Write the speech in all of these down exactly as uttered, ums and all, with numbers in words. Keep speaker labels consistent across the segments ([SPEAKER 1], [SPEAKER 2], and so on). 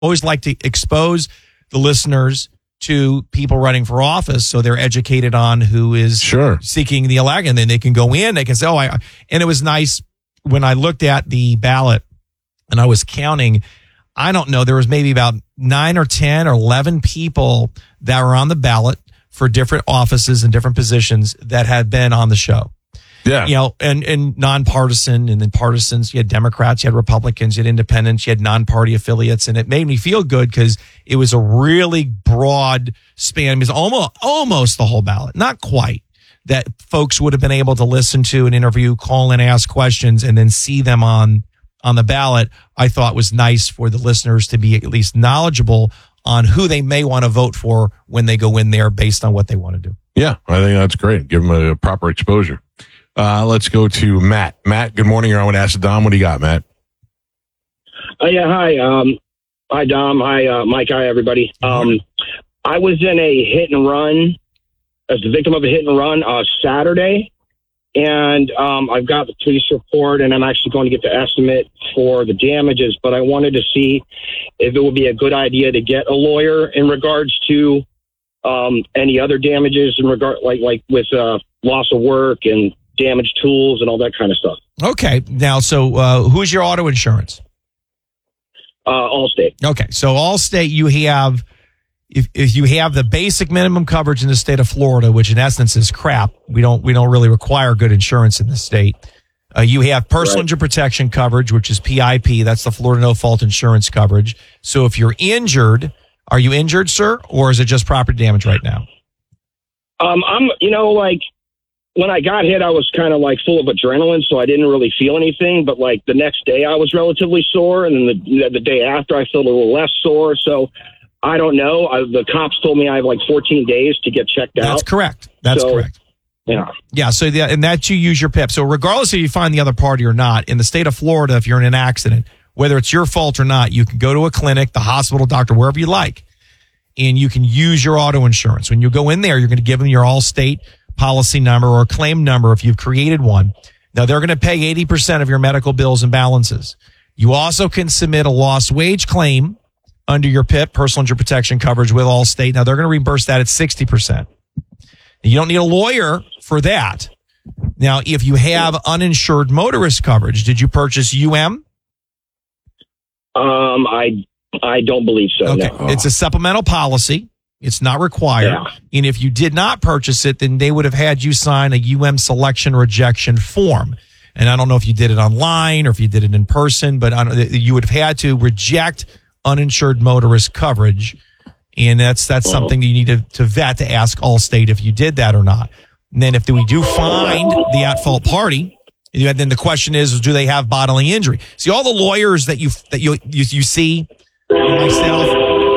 [SPEAKER 1] always like to expose the listeners to people running for office so they're educated on who is
[SPEAKER 2] sure.
[SPEAKER 1] seeking the election. And then they can go in, they can say, oh, I, and it was nice when I looked at the ballot and I was counting, I don't know, there was maybe about nine or ten or eleven people that were on the ballot for different offices and different positions that had been on the show.
[SPEAKER 2] Yeah.
[SPEAKER 1] You know, and, and nonpartisan and then partisans. You had Democrats, you had Republicans, you had independents, you had non-party affiliates. And it made me feel good because it was a really broad span. It was almost, almost the whole ballot. Not quite. That folks would have been able to listen to an interview, call and ask questions, and then see them on, on the ballot. I thought was nice for the listeners to be at least knowledgeable on who they may want to vote for when they go in there based on what they want to do.
[SPEAKER 2] Yeah, I think that's great. Give them a proper exposure. Uh, let's go to Matt. Matt, good morning. You're on with Acid Dom. What do you got, Matt?
[SPEAKER 3] Uh, yeah, hi. Um, hi, Dom. Hi, uh, Mike. Hi, everybody. Um, I was in a hit and run, as the victim of a hit and run uh, Saturday, and um, I've got the police report, and I'm actually going to get the estimate for the damages, but I wanted to see if it would be a good idea to get a lawyer in regards to um, any other damages in regard, like, like with uh, loss of work and damaged tools and all that kind of stuff.
[SPEAKER 1] Okay. Now, so uh, who's your auto insurance?
[SPEAKER 3] Uh, Allstate.
[SPEAKER 1] Okay. So Allstate, you have, if, if you have the basic minimum coverage in the state of Florida, which in essence is crap, we don't, we don't really require good insurance in the state. Uh, you have personal
[SPEAKER 3] Right.
[SPEAKER 1] injury protection coverage, which is P I P. That's the Florida no fault insurance coverage. So if you're injured, are you injured, sir? Or is it just property damage right now?
[SPEAKER 3] Um, I'm, you know, like, when I got hit, I was kind of like full of adrenaline, so I didn't really feel anything. But like the next day, I was relatively sore, and then the the day after, I felt a little less sore. So I don't know. I, the cops told me I have like fourteen days to get checked out.
[SPEAKER 1] That's correct. That's
[SPEAKER 3] So,
[SPEAKER 1] correct.
[SPEAKER 3] Yeah.
[SPEAKER 1] Yeah. So the, and that you use your P I P. So regardless if you find the other party or not, in the state of Florida, if you're in an accident, whether it's your fault or not, you can go to a clinic, the hospital, doctor, wherever you like, and you can use your auto insurance. When you go in there, you're going to give them your Allstate policy number or claim number if you've created one. Now, they're going to pay eighty percent of your medical bills and balances. You also can submit a lost wage claim under your P I P, personal injury protection coverage with Allstate. Now, they're going to reimburse that at sixty percent. You don't need a lawyer for that. Now, if you have uninsured motorist coverage, did you purchase U M?
[SPEAKER 3] Um, I I don't believe so.
[SPEAKER 1] Okay.
[SPEAKER 3] No.
[SPEAKER 1] It's a supplemental policy. It's not required.
[SPEAKER 3] Yeah.
[SPEAKER 1] And if you did not purchase it, then they would have had you sign a U M selection rejection form. And I don't know if you did it online or if you did it in person, but I don't, you would have had to reject uninsured motorist coverage. And that's that's
[SPEAKER 3] Oh.
[SPEAKER 1] something you need to, to vet to ask Allstate if you did that or not. And then if we do find the at-fault party, then the question is, do they have bodily injury? See, all the lawyers that you that you you, you see, myself,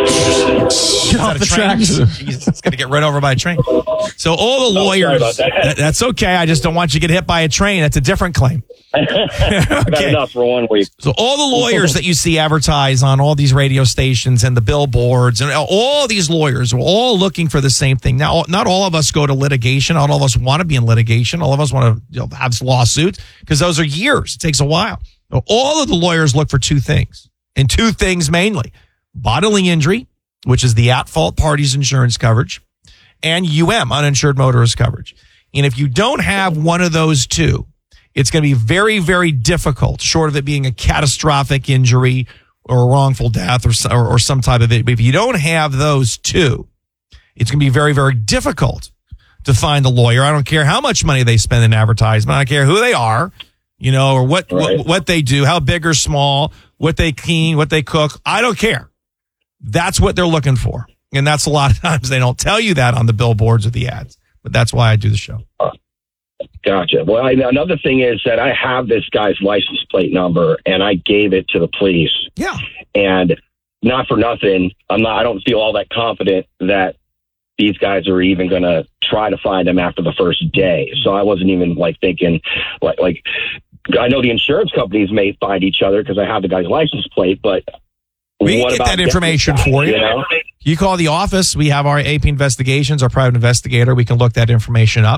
[SPEAKER 4] Get off the tracks.
[SPEAKER 1] Jesus, it's going to get run over by a train. So all the
[SPEAKER 3] Oh, sorry
[SPEAKER 1] lawyers,
[SPEAKER 3] about that.
[SPEAKER 1] that- that's okay. I just don't want you to get hit by a train. That's a different claim.
[SPEAKER 3] I've had
[SPEAKER 1] Okay.
[SPEAKER 3] enough for one week.
[SPEAKER 1] So all the lawyers that you see advertise on all these radio stations and the billboards and all these lawyers are all looking for the same thing. Now, not all of us go to litigation. Not all of us want to be in litigation. All of us want to you know, have lawsuits because those are years. It takes a while. All of the lawyers look for two things, and two things mainly: bodily injury, which is the at-fault party's insurance coverage, and U M, uninsured motorist coverage. And if you don't have one of those two, it's going to be very, very difficult, short of it being a catastrophic injury or a wrongful death or, or, or some type of it. But if you don't have those two, it's going to be very, very difficult to find a lawyer. I don't care how much money they spend in advertisement. I don't care who they are, you know, or what,
[SPEAKER 3] Right.
[SPEAKER 1] what, what they do, how big or small, what they clean, what they cook. I don't care. That's what they're looking for. And that's a lot of times they don't tell you that on the billboards or the ads. But that's why I do the show.
[SPEAKER 3] Gotcha. Well, I, another thing is that I have this guy's license plate number, and I gave it to the police.
[SPEAKER 1] Yeah.
[SPEAKER 3] And not for nothing, I'm not. I don't feel all that confident that these guys are even going to try to find him after the first day. So I wasn't even like thinking, like, like I know the insurance companies may find each other because I have the guy's license plate, but
[SPEAKER 1] We
[SPEAKER 3] what
[SPEAKER 1] can get
[SPEAKER 3] about
[SPEAKER 1] that information
[SPEAKER 3] this guy,
[SPEAKER 1] for you.
[SPEAKER 3] You know?
[SPEAKER 1] You call the office. We have our A P Investigations, our private investigator. We can look that information up.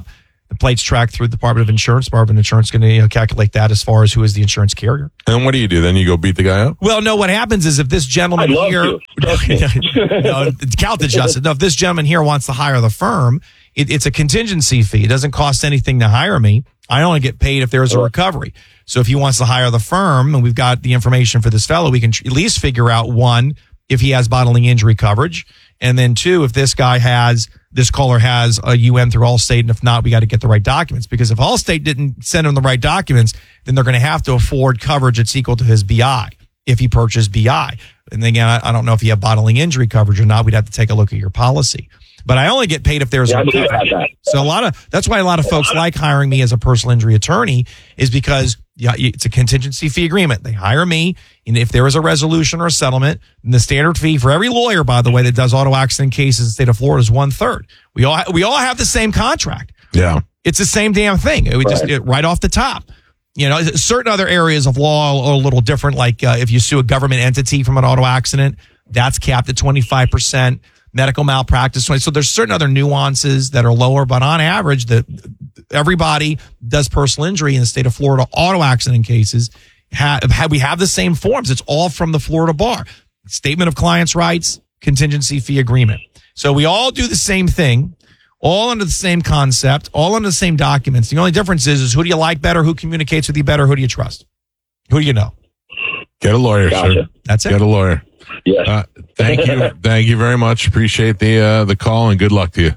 [SPEAKER 1] The plate's tracked through the Department of Insurance. Department of Insurance is going to you know, calculate that as far as who is the insurance carrier.
[SPEAKER 2] And what do you do? Then you go beat the guy up?
[SPEAKER 1] Well, no, what happens is if this gentleman
[SPEAKER 3] I'd love
[SPEAKER 1] here,
[SPEAKER 3] to.
[SPEAKER 1] no, count the justice. No, if this gentleman here wants to hire the firm, it, it's a contingency fee. It doesn't cost anything to hire me. I only get paid if there's a recovery. So if he wants to hire the firm and we've got the information for this fellow, we can at least figure out one, if he has bodily injury coverage. And then two, if this guy has, this caller has a U M through Allstate, and if not, we got to get the right documents. Because if Allstate didn't send him the right documents, then they're going to have to afford coverage that's equal to his B I if he purchased B I. And again, I, I don't know if you have bodily injury coverage or not. We'd have to take a look at your policy. But I only get paid if there's
[SPEAKER 3] Yeah,
[SPEAKER 1] a
[SPEAKER 3] I believe
[SPEAKER 1] recovery.
[SPEAKER 3] about that.
[SPEAKER 1] So a lot of that's why a lot of folks like hiring me as a personal injury attorney is because yeah, it's a contingency fee agreement. They hire me, and if there is a resolution or a settlement, then the standard fee for every lawyer, by the way, that does auto accident cases in the state of Florida is one third. We all we all have the same contract.
[SPEAKER 2] Yeah.
[SPEAKER 1] It's the same damn thing. It would just
[SPEAKER 3] Right.
[SPEAKER 1] it, right off the top. You know, certain other areas of law are a little different. Like uh, if you sue a government entity from an auto accident, that's capped at twenty-five percent. Medical malpractice. So there's certain other nuances that are lower, but on average, that everybody does personal injury in the state of Florida auto accident cases. Have, have we have the same forms? It's all from the Florida bar. Statement of client's rights, contingency fee agreement. So we all do the same thing, all under the same concept, all under the same documents. The only difference is, is who do you like better? Who communicates with you better? Who do you trust? Who do you know?
[SPEAKER 2] Get a lawyer,
[SPEAKER 3] Gotcha.
[SPEAKER 2] sir.
[SPEAKER 1] That's it.
[SPEAKER 2] Get a lawyer.
[SPEAKER 3] Yes.
[SPEAKER 2] Uh, thank you. Thank you very much. Appreciate the uh, the call and good luck to you.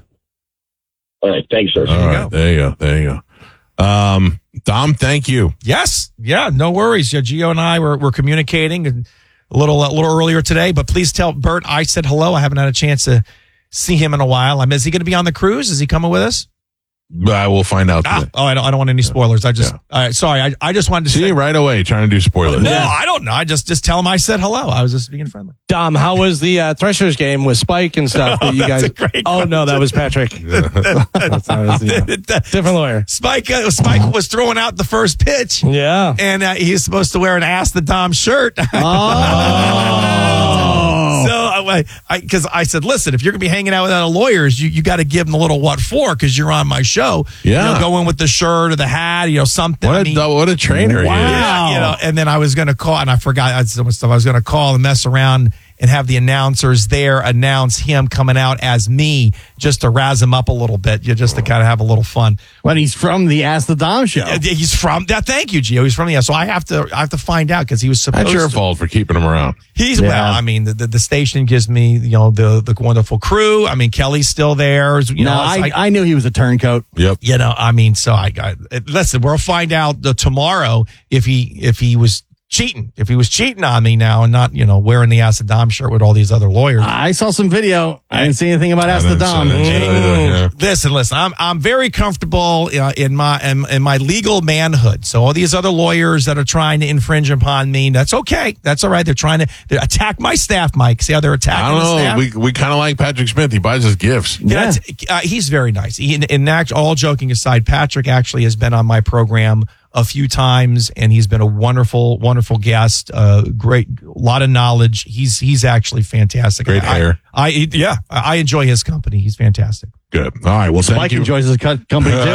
[SPEAKER 3] All right. Thanks, sir.
[SPEAKER 2] All
[SPEAKER 1] you
[SPEAKER 2] right.
[SPEAKER 1] go.
[SPEAKER 2] There you go. There you go. Um, Dom, thank you.
[SPEAKER 1] Yes. Yeah. No worries. Yeah, Gio and I were, were communicating a little a little earlier today, but please tell Bert I said hello. I haven't had a chance to see him in a while. I mean, is he going to be on the cruise? Is he coming with us?
[SPEAKER 2] I will find out
[SPEAKER 1] Ah,
[SPEAKER 2] today.
[SPEAKER 1] oh, I don't, I don't want any spoilers. I just,
[SPEAKER 2] Yeah.
[SPEAKER 1] all right, sorry. I, I just wanted to
[SPEAKER 2] See
[SPEAKER 1] say,
[SPEAKER 2] you right away trying to do spoilers.
[SPEAKER 1] no, I don't know. I just, just tell him I said hello. I was just being friendly.
[SPEAKER 4] Dom, how was the uh, Threshers game with Spike and stuff that you
[SPEAKER 1] That's
[SPEAKER 4] guys?
[SPEAKER 1] a great
[SPEAKER 4] Oh no, that was Patrick. That's, that was, yeah. Different lawyer.
[SPEAKER 1] Spike, uh, Spike was throwing out the first pitch.
[SPEAKER 4] Yeah.
[SPEAKER 1] And uh, he's supposed to wear an Ask the Dom shirt.
[SPEAKER 4] Oh.
[SPEAKER 1] So I, I, because I said, listen, if you're gonna be hanging out with other lawyers, you, you got to give them a little what for, because you're on my show.
[SPEAKER 2] Yeah.
[SPEAKER 1] You know, go in with the shirt or the hat, you know, something.
[SPEAKER 2] What
[SPEAKER 1] I
[SPEAKER 2] a
[SPEAKER 1] mean,
[SPEAKER 2] what a trainer
[SPEAKER 4] Wow.
[SPEAKER 2] he is.
[SPEAKER 1] yeah, you know, and then I was gonna call, and I forgot I had so much stuff. I was gonna call and mess around and have the announcers there announce him coming out as me, just to razz him up a little bit, yeah, just to kind of have a little fun.
[SPEAKER 5] But he's from the Ask the Dom show.
[SPEAKER 1] Uh, He's from that. Thank you, Gio. He's from the. So I have to. I have to find out because he was supposed.
[SPEAKER 2] That's your
[SPEAKER 1] to.
[SPEAKER 2] fault for keeping him around.
[SPEAKER 1] He's
[SPEAKER 5] Yeah.
[SPEAKER 1] well. I mean, the, the the station gives me you know the the wonderful crew. I mean, Kelly's still there. You
[SPEAKER 5] no,
[SPEAKER 1] know, it's
[SPEAKER 5] I,
[SPEAKER 1] like-
[SPEAKER 5] I knew he was a turncoat.
[SPEAKER 2] Yep.
[SPEAKER 1] you know. I mean, so I got. Listen, we'll find out the, tomorrow if he if he was cheating. If he was cheating on me now and not you know wearing the Acid Dom shirt with all these other lawyers.
[SPEAKER 5] I saw some video. I didn't see anything about Ask the
[SPEAKER 2] I didn't
[SPEAKER 5] Dom.
[SPEAKER 2] say that either, yeah.
[SPEAKER 1] Listen, listen. I'm I'm very comfortable uh, in my in, in my legal manhood. So all these other lawyers that are trying to infringe upon me, that's okay. That's all right. They're trying to they attack my staff, Mike. See how they're attacking
[SPEAKER 2] I don't
[SPEAKER 1] the
[SPEAKER 2] know.
[SPEAKER 1] staff?
[SPEAKER 2] We we kind of like Patrick Smith. He buys us gifts.
[SPEAKER 1] Yeah, it's- uh, he's very nice. He, in, in act, all joking aside, Patrick actually has been on my program a few times, and he's been a wonderful, wonderful guest. Uh, great, a lot of knowledge. He's he's actually fantastic.
[SPEAKER 2] Great
[SPEAKER 1] I,
[SPEAKER 2] hair.
[SPEAKER 1] I, yeah, I enjoy his company. He's fantastic.
[SPEAKER 2] Good. All right. Well, thank
[SPEAKER 5] Mike
[SPEAKER 2] you.
[SPEAKER 5] enjoys his co- company too.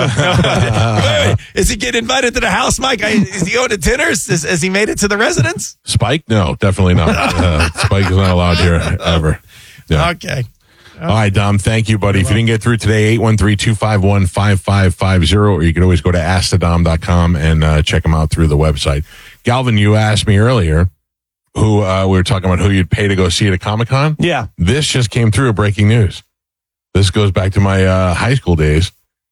[SPEAKER 1] wait, wait. Is he getting invited to the house, Mike? I, is he going to dinners? Is, has he made it to the residence?
[SPEAKER 2] Spike? No, definitely not. Uh, Spike is not allowed here ever. Yeah.
[SPEAKER 1] Okay.
[SPEAKER 2] All right, Dom. Thank you, buddy. If you didn't get through today, eight one three, two five one, five five five zero, or you can always go to ask the dom dot com and uh, check them out through the website. Galvin, you asked me earlier who uh, we were talking about who you'd pay to go see at a Comic-Con.
[SPEAKER 4] Yeah.
[SPEAKER 2] This just came through breaking news. This goes back to my uh, high school days.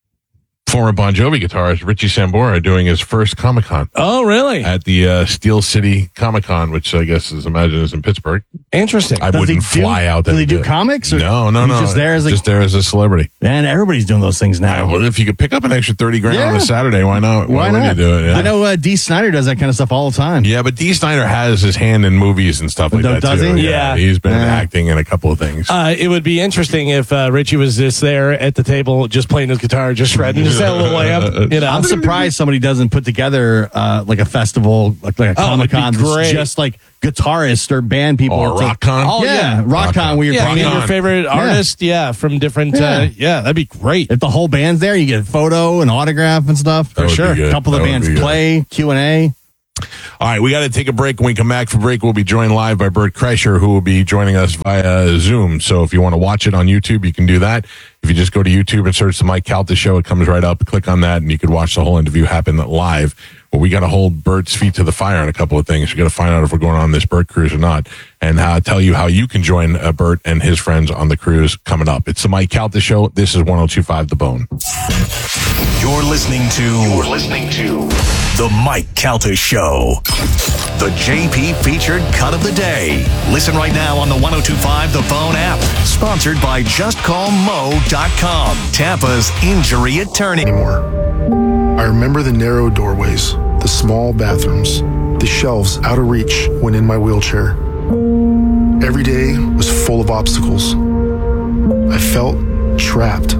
[SPEAKER 2] Former Bon Jovi guitarist Richie Sambora doing his first Comic-Con
[SPEAKER 4] Oh, really?
[SPEAKER 2] at the uh, Steel City Comic-Con, which I guess is imagine is in Pittsburgh.
[SPEAKER 4] Interesting.
[SPEAKER 2] I
[SPEAKER 5] Does
[SPEAKER 2] wouldn't
[SPEAKER 5] he do-
[SPEAKER 2] fly out there.
[SPEAKER 5] does he
[SPEAKER 2] to
[SPEAKER 5] do
[SPEAKER 2] it.
[SPEAKER 5] comics, or
[SPEAKER 2] No, no,
[SPEAKER 5] he's
[SPEAKER 2] no.
[SPEAKER 5] just there as a-
[SPEAKER 2] just there as a celebrity.
[SPEAKER 5] Man, everybody's doing those things now.
[SPEAKER 2] Well, if you could pick up an extra thirty grand on
[SPEAKER 5] Yeah.
[SPEAKER 2] a Saturday, why not?
[SPEAKER 5] Why
[SPEAKER 2] wouldn't
[SPEAKER 5] not?
[SPEAKER 2] you do it? Yeah.
[SPEAKER 5] I know uh, Dee Snider does that kind of stuff all the time.
[SPEAKER 2] Yeah, but Dee Snider has his hand in movies and stuff like
[SPEAKER 5] Does
[SPEAKER 2] that too.
[SPEAKER 5] he?
[SPEAKER 4] Yeah.
[SPEAKER 2] He's been
[SPEAKER 5] Yeah.
[SPEAKER 2] acting in a couple of things.
[SPEAKER 4] Uh, it would be interesting if uh, Richie was just there at the table, just playing his guitar, just shredding,
[SPEAKER 6] just that little lamp. You know,
[SPEAKER 5] I'm surprised somebody doesn't put together uh, like a festival, like, like a
[SPEAKER 6] Oh, it'd be
[SPEAKER 5] Comic Con,
[SPEAKER 6] great.
[SPEAKER 5] just like guitarists or band people.
[SPEAKER 2] Or
[SPEAKER 5] It's like-
[SPEAKER 2] RockCon?
[SPEAKER 6] Oh,
[SPEAKER 5] yeah,
[SPEAKER 6] yeah.
[SPEAKER 5] Rock Con, where you're
[SPEAKER 6] yeah,
[SPEAKER 5] bringing
[SPEAKER 6] get
[SPEAKER 2] on.
[SPEAKER 6] your favorite artist, yeah, from different,
[SPEAKER 5] Yeah.
[SPEAKER 6] uh, yeah, that'd be great.
[SPEAKER 5] If the whole band's there, you get a photo and autograph and stuff.
[SPEAKER 2] That would be
[SPEAKER 5] sure.
[SPEAKER 2] good.
[SPEAKER 5] A couple of
[SPEAKER 2] That
[SPEAKER 5] the
[SPEAKER 2] would
[SPEAKER 5] bands
[SPEAKER 2] be good.
[SPEAKER 5] play, Q and A.
[SPEAKER 2] All right, we got to take a break. When we come back from break, we'll be joined live by Bert Kreischer, who will be joining us via Zoom. So if you want to watch it on YouTube, you can do that. If you just go to YouTube and search the Mike Calta Show, it comes right up. Click on that, and you could watch the whole interview happen live. Well, we got to hold Bert's feet to the fire on a couple of things. We got to find out if we're going on this Bert cruise or not, and uh, tell you how you can join uh, Bert and his friends on the cruise coming up. It's the Mike Calta Show. This is one oh two point five The Bone.
[SPEAKER 7] You're listening to You're listening to The Mike Calta Show. The J P featured cut of the day. Listen right now on the one oh two point five The Bone app. Sponsored by just call mo dot com. Tampa's injury attorney.
[SPEAKER 8] I remember the narrow doorways, the small bathrooms, the shelves out of reach when in my wheelchair. Every day was full of obstacles. I felt trapped.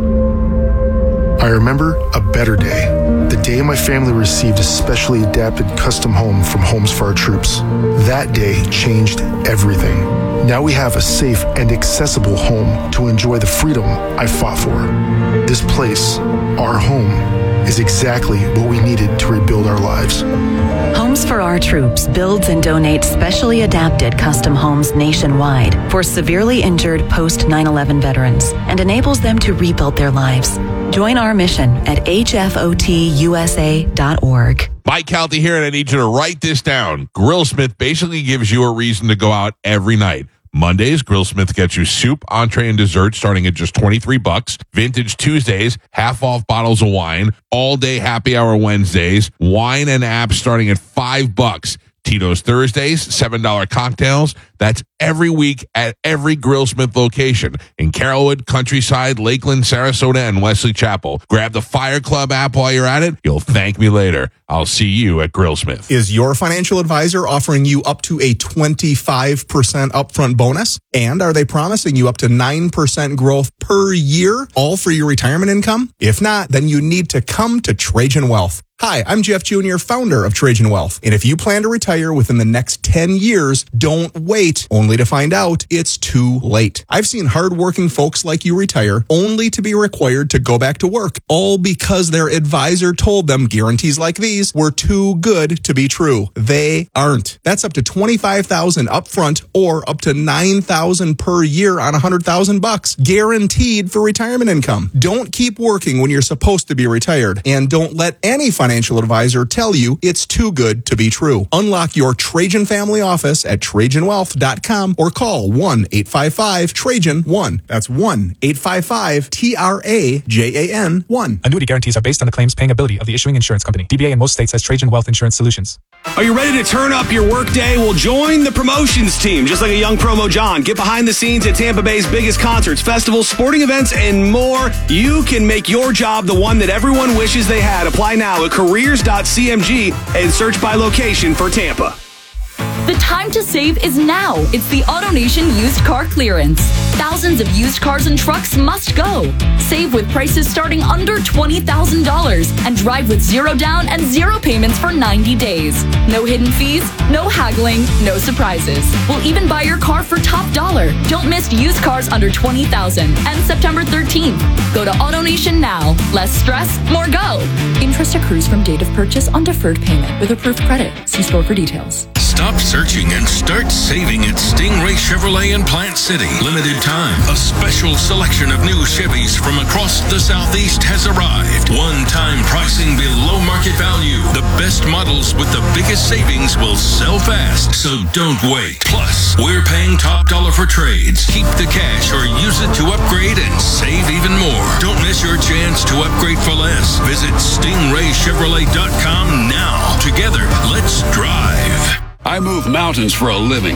[SPEAKER 8] I remember a better day, the day my family received a specially adapted custom home from Homes for Our Troops. That day changed everything. Now we have a safe and accessible home to enjoy the freedom I fought for. This place, our home, is exactly what we needed to rebuild our lives.
[SPEAKER 9] Homes for Our Troops builds and donates specially adapted custom homes nationwide for severely injured post nine eleven veterans and enables them to rebuild their lives. Join our mission at H F O T U S A dot org.
[SPEAKER 2] Mike Calta here, and I need you to write this down. Grillsmith basically gives you a reason to go out every night. Mondays, Grillsmith gets you soup, entree, and dessert starting at just twenty-three bucks. Vintage Tuesdays, half off bottles of wine. All day happy hour Wednesdays. Wine and apps starting at five bucks. Tito's Thursdays, seven dollar cocktails. That's every week at every Grillsmith location in Carrollwood, Countryside, Lakeland, Sarasota, and Wesley Chapel. Grab the Fire Club app while you're at it. You'll thank me later. I'll see you at Grillsmith.
[SPEAKER 10] Is your financial advisor offering you up to a twenty-five percent upfront bonus? And are they promising you up to nine percent growth per year, all for your retirement income? If not, then you need to come to Trajan Wealth. Hi, I'm Jeff Junior, founder of Trajan Wealth. And if you plan to retire within the next ten years, don't wait only to find out it's too late. I've seen hardworking folks like you retire only to be required to go back to work, all because their advisor told them guarantees like these were too good to be true. They aren't. That's up to twenty-five thousand dollars upfront or up to nine thousand dollars per year on one hundred thousand bucks, guaranteed for retirement income. Don't keep working when you're supposed to be retired, and don't let any financial Financial advisor tell you it's too good to be true. Unlock your Trajan family office at Trajan Wealth dot com or call one eight five five Trajan one. That's one eight five five T R A J A N one.
[SPEAKER 11] Annuity guarantees are based on the claims paying ability of the issuing insurance company. D B A in most states has Trajan Wealth Insurance Solutions.
[SPEAKER 12] Are you ready to turn up your workday? Well, join the promotions team. Just like a young promo John, get behind the scenes at Tampa Bay's biggest concerts, festivals, sporting events, and more. You can make your job the one that everyone wishes they had. Apply now at careers dot c m g and search by location for Tampa.
[SPEAKER 13] The time to save is now. It's the AutoNation used car clearance. Thousands of used cars and trucks must go. Save with prices starting under twenty thousand dollars and drive with zero down and zero payments for ninety days. No hidden fees, no haggling, no surprises. We'll even buy your car for top dollar. Don't miss used cars under twenty thousand dollars and September thirteenth. Go to AutoNation now. Less stress, more go. Interest accrues from date of purchase on deferred payment with approved credit. See store for details.
[SPEAKER 14] Stop searching and start saving at Stingray Chevrolet in Plant City. Limited time. A special selection of new Chevys from across the Southeast has arrived. One-time pricing below market value. The best models with the biggest savings will sell fast, so don't wait. Plus, we're paying top dollar for trades. Keep the cash or use it to upgrade and save even more. Don't miss your chance to upgrade for less. Visit stingray chevrolet dot com now. Together, let's drive.
[SPEAKER 15] I move mountains for a living.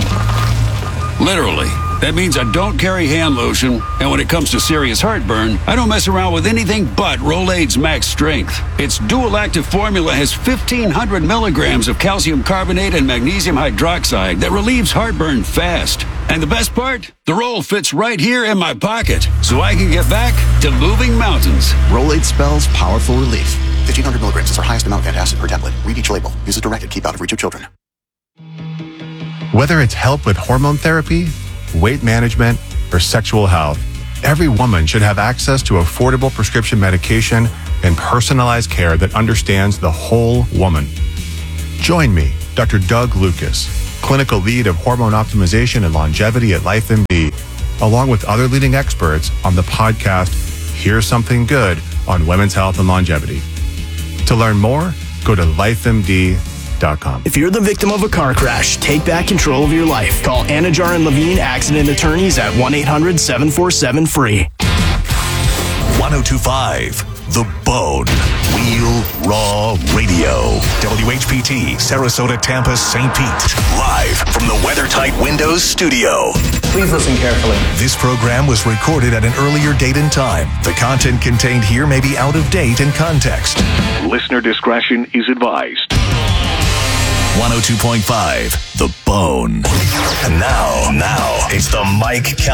[SPEAKER 15] Literally. That means I don't carry hand lotion, and when it comes to serious heartburn, I don't mess around with anything but Rolaids Max Strength. Its dual-active formula has fifteen hundred milligrams of calcium carbonate and magnesium hydroxide that relieves heartburn fast. And the best part? The roll fits right here in my pocket, so I can get back to moving mountains.
[SPEAKER 16] Rolade spells powerful relief. fifteen hundred milligrams is our highest amount of antacid per tablet. Read each label. Use as directed. Keep out of reach of children.
[SPEAKER 17] Whether it's help with hormone therapy, weight management, or sexual health, every woman should have access to affordable prescription medication and personalized care that understands the whole woman. Join me, Doctor Doug Lucas, clinical lead of hormone optimization and longevity at LifeMD, along with other leading experts on the podcast Here's Something Good on Women's Health and Longevity. To learn more, go to life M D dot com.
[SPEAKER 18] If you're the victim of a car crash, take back control of your life. Call Anajar and Levine Accident Attorneys at one eight hundred seven four seven free.
[SPEAKER 7] ten twenty-five The Bone. Wheel Raw Radio. W H P T, Sarasota, Tampa, Saint Pete. Live from the WeatherTight Windows studio.
[SPEAKER 19] Please listen carefully.
[SPEAKER 7] This program was recorded at an earlier date and time. The content contained here may be out of date and context. Listener discretion is advised. one oh two point five The Bone. And now, now, it's the Mike Cal-